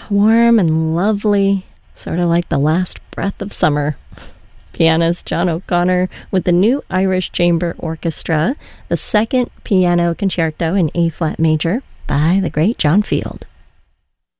warm and lovely, sort of like the last breath of summer. Pianist John O'Connor with the New Irish Chamber Orchestra, the second piano concerto in A-flat major by the great John Field.